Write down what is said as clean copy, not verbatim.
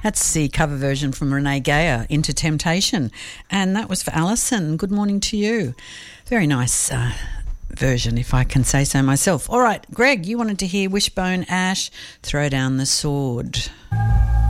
That's the cover version from Renee Geyer, Into Temptation. And that was for Alison. Good morning to you. Very nice version, if I can say so myself. All right, Greg, you wanted to hear Wishbone Ash, Throw Down the Sword.